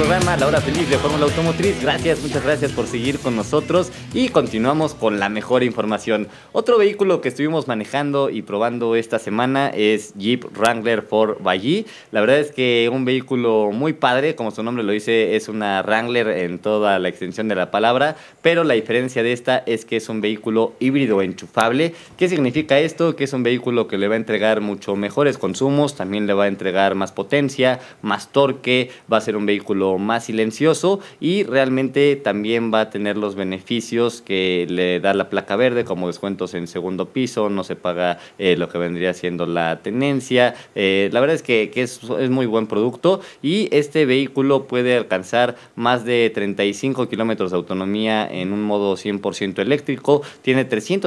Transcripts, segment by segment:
programa La Hora Feliz de Fórmula Automotriz. Muchas gracias por seguir con nosotros y continuamos con la mejor información. Otro vehículo que estuvimos manejando y probando esta semana es Jeep Wrangler 4xE. La verdad es que un vehículo muy padre, como su nombre lo dice, es una Wrangler en toda la extensión de la palabra, pero la diferencia de esta es que es un vehículo híbrido enchufable. ¿Qué significa esto? Que es un vehículo que le va a entregar mucho mejores consumos, también le va a entregar más potencia, más torque, va a ser un vehículo más silencioso y realmente también va a tener los beneficios que le da la placa verde, como descuentos en segundo piso, no se paga lo que vendría siendo la tenencia. La verdad es que es muy buen producto y este vehículo puede alcanzar más de 35 kilómetros de autonomía en un modo 100% eléctrico, tiene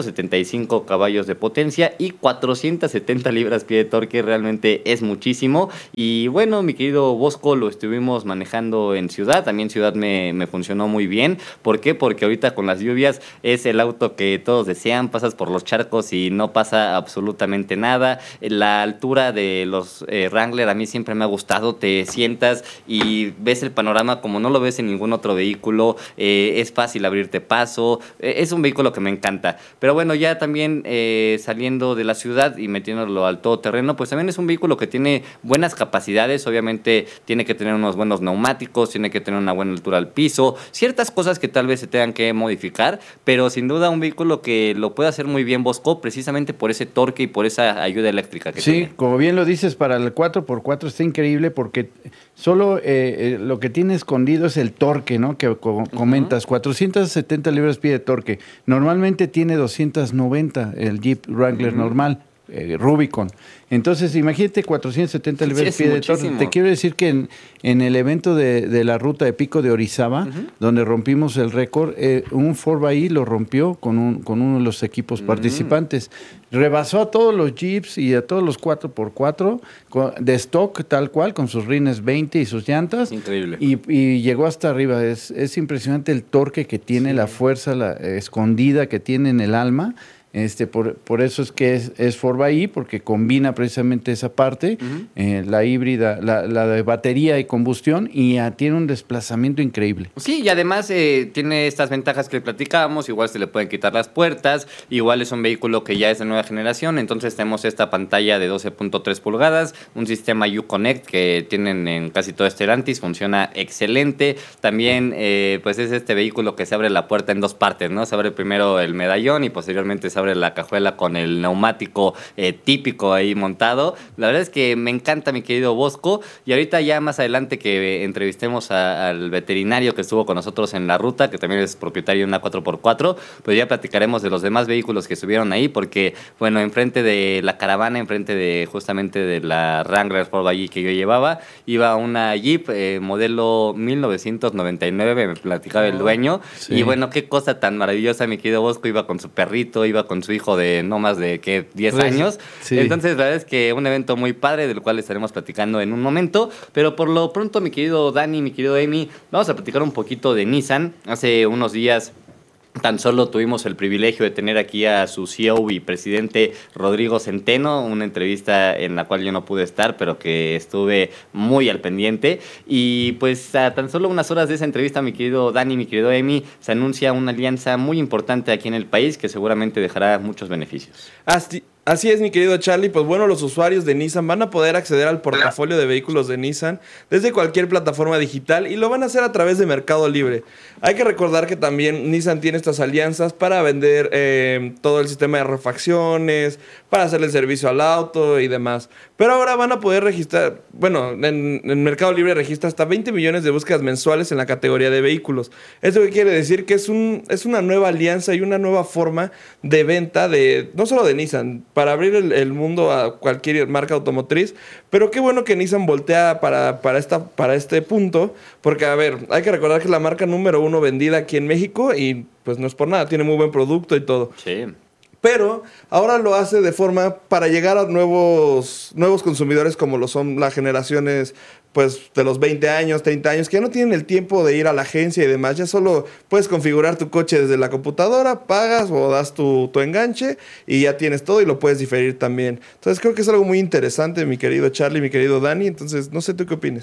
375 caballos de potencia y 470 libras-pie de torque, realmente es muchísimo. Y bueno, mi querido Bosco, lo estuvimos manejando en ciudad, también ciudad me funcionó muy bien. ¿Por qué? Porque ahorita con las lluvias es el auto que todos desean, pasas por los charcos y no pasa absolutamente nada. La altura de los Wrangler a mí siempre me ha gustado, te sientas y ves el panorama como no lo ves en ningún otro vehículo, es fácil abrirte paso, es un vehículo que me encanta. Pero bueno, ya también saliendo de la ciudad y metiéndolo al todoterreno, pues también es un vehículo que tiene buenas capacidades, obviamente tiene que tener unos buenos neumáticos, tiene que tener una buena altura al piso, ciertas cosas que tal vez se tengan que modificar, pero sin duda un vehículo que lo puede hacer muy bien Bosco, precisamente por ese torque y por esa ayuda eléctrica que tiene. Sí, como bien lo dices, para el 4x4 está increíble porque solo lo que tiene escondido es el torque, ¿no? Que comentas, 470 libras-pie de torque. Normalmente tiene 290 el Jeep Wrangler normal. Rubicon. Entonces, imagínate 470 libras-pie de torque. Te quiero decir que en el evento de la ruta de Pico de Orizaba, donde rompimos el récord, un 4xE lo rompió con uno de los equipos participantes. Rebasó a todos los Jeeps y a todos los 4x4 de stock, tal cual, con sus rines 20 y sus llantas. Increíble. Y llegó hasta arriba. Es impresionante el torque que tiene, la fuerza escondida que tiene en el alma. Por eso es que es 4xE, porque combina precisamente esa parte, la híbrida, la de batería y combustión, y tiene un desplazamiento increíble. Sí, y además tiene estas ventajas que platicábamos, igual se le pueden quitar las puertas, igual es un vehículo que ya es de nueva generación, entonces tenemos esta pantalla de 12.3 pulgadas, un sistema Uconnect que tienen en casi todo Stellantis, funciona excelente. También pues es este vehículo que se abre la puerta en dos partes, ¿no? Se abre primero el medallón y posteriormente se abre la cajuela con el neumático típico ahí montado. La verdad es que me encanta, mi querido Bosco, y ahorita ya más adelante que entrevistemos al veterinario que estuvo con nosotros en la ruta, que también es propietario de una 4x4, pues ya platicaremos de los demás vehículos que estuvieron ahí, porque bueno, enfrente de la caravana, enfrente de justamente de la Wrangler 4xE que yo llevaba, iba una Jeep modelo 1999, me platicaba el dueño, sí. Y bueno, qué cosa tan maravillosa, mi querido Bosco, iba con su perrito, iba con su hijo de no más de 10 años. Sí. Entonces, la verdad es que un evento muy padre del cual estaremos platicando en un momento. Pero por lo pronto, mi querido Dani, mi querido Emi, vamos a platicar un poquito de Nissan. Hace unos días tan solo tuvimos el privilegio de tener aquí a su CEO y presidente Rodrigo Centeno, una entrevista en la cual yo no pude estar, pero que estuve muy al pendiente. Y pues a tan solo unas horas de esa entrevista, mi querido Dani, mi querido Emi, se anuncia una alianza muy importante aquí en el país que seguramente dejará muchos beneficios. Así es, mi querido Charlie. Pues bueno, los usuarios de Nissan van a poder acceder al portafolio de vehículos de Nissan desde cualquier plataforma digital y lo van a hacer a través de Mercado Libre. Hay que recordar que también Nissan tiene estas alianzas para vender todo el sistema de refacciones, para hacerle el servicio al auto y demás. Pero ahora van a poder registrar, bueno, en Mercado Libre registra hasta 20 millones de búsquedas mensuales en la categoría de vehículos. ¿Esto qué quiere decir? Que es una nueva alianza y una nueva forma de venta no solo de Nissan, para abrir el mundo a cualquier marca automotriz. Pero qué bueno que Nissan voltea para este punto, porque a ver, hay que recordar que es la marca número 1 vendida aquí en México y pues no es por nada, tiene muy buen producto y todo. Sí. Pero ahora lo hace de forma para llegar a nuevos consumidores como lo son las generaciones pues de los 20 años, 30 años, que ya no tienen el tiempo de ir a la agencia y demás. Ya solo puedes configurar tu coche desde la computadora, pagas o das tu enganche y ya tienes todo y lo puedes diferir también. Entonces creo que es algo muy interesante, mi querido Charlie, mi querido Dani. Entonces no sé tú qué opinas. Sí,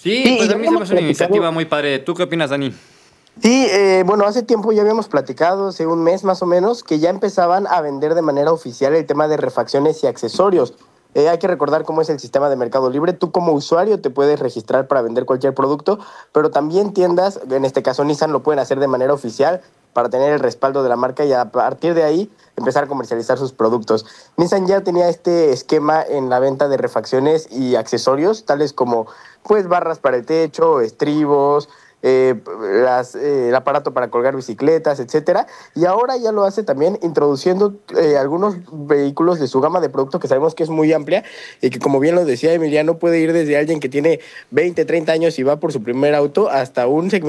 Sí, Sí, pues y a ya mí se me habíamos hace una platicado. iniciativa muy padre. ¿Tú qué opinas, Dani? Sí, bueno, hace tiempo ya habíamos platicado, hace un mes más o menos, que ya empezaban a vender de manera oficial el tema de refacciones y accesorios. Hay que recordar cómo es el sistema de Mercado Libre. Tú como usuario te puedes registrar para vender cualquier producto, pero también tiendas, en este caso Nissan, lo pueden hacer de manera oficial para tener el respaldo de la marca y a partir de ahí empezar a comercializar sus productos. Nissan ya tenía este esquema en la venta de refacciones y accesorios, tales como pues barras para el techo, estribos, el aparato para colgar bicicletas, etcétera. Y ahora ya lo hace también introduciendo algunos vehículos de su gama de productos que sabemos que es muy amplia y que, como bien lo decía Emiliano, puede ir desde alguien que tiene 20, 30 años y va por su primer auto hasta un segmento